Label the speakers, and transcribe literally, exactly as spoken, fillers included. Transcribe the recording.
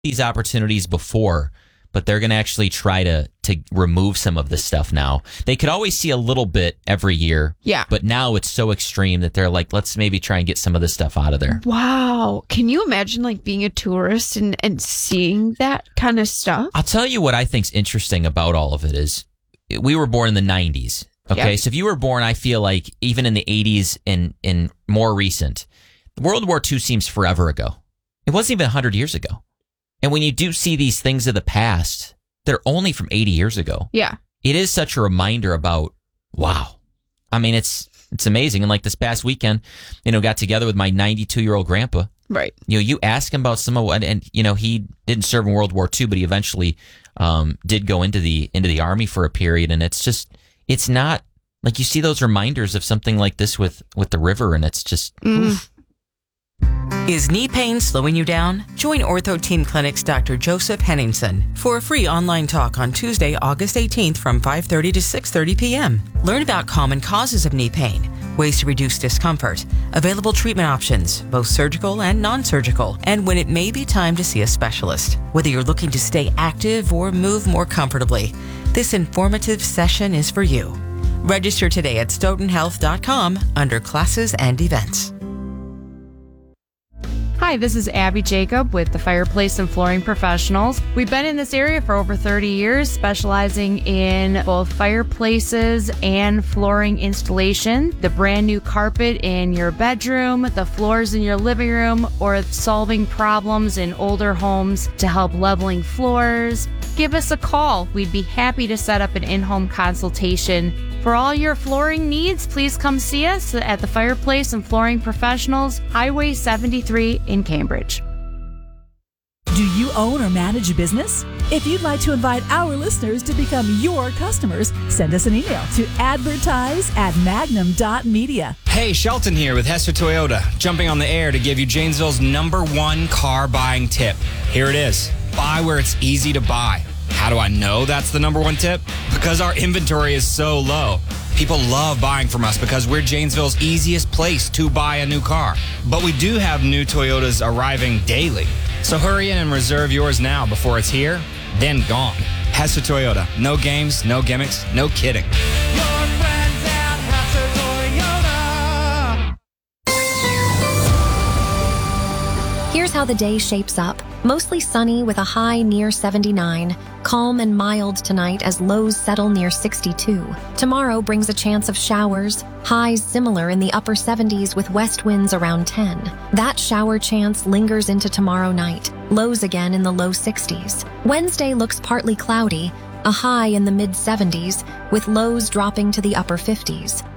Speaker 1: these opportunities before, but they're going to actually try to to remove some of this stuff now. They could always see a little bit every year.
Speaker 2: Yeah.
Speaker 1: But now it's so extreme that they're like, let's maybe try and get some of this stuff out of there.
Speaker 2: Wow. Can you imagine like being a tourist and, and seeing that kind of stuff?
Speaker 1: I'll tell you what I think's interesting about all of it is we were born in the nineties. Okay.
Speaker 2: Yeah.
Speaker 1: So if you were born, I feel like even in the eighties and, and more recent, World War Two seems forever ago. It wasn't even one hundred years ago. And when you do see these things of the past, they're only from eighty years ago.
Speaker 2: Yeah.
Speaker 1: It is such a reminder about, wow. I mean, it's it's amazing. And like this past weekend, you know, got together with my ninety-two-year-old grandpa.
Speaker 2: Right.
Speaker 1: You know, you ask him about some of what, and, you know, he didn't serve in World War Two, but he eventually um, did go into the into the Army for a period. And it's just, it's not, like you see those reminders of something like this with, with the river, and it's just,
Speaker 2: Mm.
Speaker 1: oof.
Speaker 3: Is knee pain slowing you down? Join Ortho Team Clinic's Doctor Joseph Henningsen for a free online talk on Tuesday, August eighteenth from five thirty to six thirty p.m. Learn about common causes of knee pain, ways to reduce discomfort, available treatment options, both surgical and non-surgical, and when it may be time to see a specialist. Whether you're looking to stay active or move more comfortably, this informative session is for you. Register today at stoughton health dot com under classes and events.
Speaker 4: Hi, this is Abby Jacob with the Fireplace and Flooring Professionals. We've been in this area for over thirty years, specializing in both fireplaces and flooring installation, the brand new carpet in your bedroom, the floors in your living room, or solving problems in older homes to help leveling floors. Give us a call. We'd be happy to set up an in-home consultation. For all your flooring needs, please come see us at the Fireplace and Flooring Professionals, Highway seventy-three in Cambridge.
Speaker 5: Do you own or manage a business? If you'd like to invite our listeners to become your customers, send us an email to advertise at magnum dot media.
Speaker 6: Hey, Shelton here with Hester Toyota, jumping on the air to give you Janesville's number one car buying tip. Here it is. Buy where it's easy to buy. How do I know that's the number one tip? Because our inventory is so low. People love buying from us because we're Janesville's easiest place to buy a new car. But we do have new Toyotas arriving daily. So hurry in and reserve yours now before it's here, then gone. Hester Toyota. No games, no gimmicks, no kidding.
Speaker 7: Your friends at Hester Toyota.
Speaker 8: Here's how the day shapes up. Mostly sunny with a high near seventy-nine. Calm and mild tonight as lows settle near sixty-two. Tomorrow brings a chance of showers. Highs similar in the upper seventies with west winds around ten. That shower chance lingers into tomorrow night. Lows again in the low sixties. Wednesday looks partly cloudy. A high in the mid seventies with lows dropping to the upper fifties.